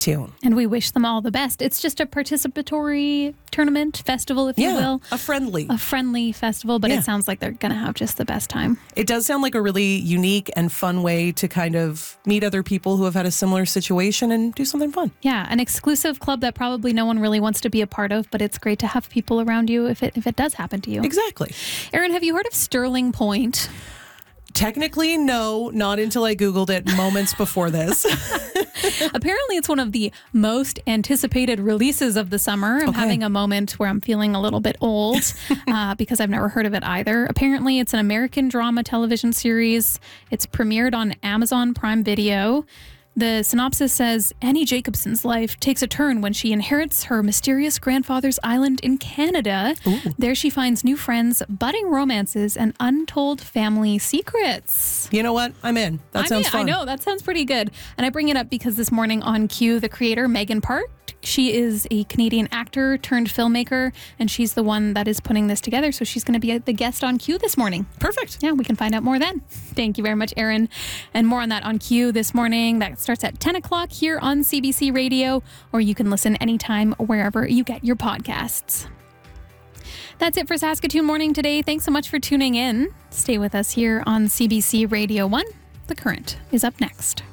Tune. And we wish them all the best. It's just a participatory tournament, festival, if you will. A friendly festival, but it sounds like they're going to have just the best time. It does sound like a really unique and fun way to kind of meet other people who have had a similar situation and do something fun. Yeah, an exclusive club that probably no one really wants to be a part of, but it's great to have people around you if it does happen to you. Exactly. Erin, have you heard of Sterling Point? Technically, no, not until I Googled it moments before this. Apparently, it's one of the most anticipated releases of the summer. I'm having a moment where I'm feeling a little bit old because I've never heard of it either. Apparently, it's an American drama television series. It's premiered on Amazon Prime Video. The synopsis says, Annie Jacobson's life takes a turn when she inherits her mysterious grandfather's island in Canada. Ooh. There she finds new friends, budding romances, and untold family secrets. You know what? I'm in. That sounds fun. I know. That sounds pretty good. And I bring it up because this morning on Q, the creator, Megan Park, she is a Canadian actor turned filmmaker, and she's the one that is putting this together. So she's going to be the guest on Q this morning. Perfect. Yeah, we can find out more then. Thank you very much, Erin. And more on that on Q this morning. That starts at 10 o'clock here on CBC Radio, or you can listen anytime wherever you get your podcasts. That's it for Saskatoon Morning today. Thanks so much for tuning in. Stay with us here on CBC Radio 1. The Current is up next.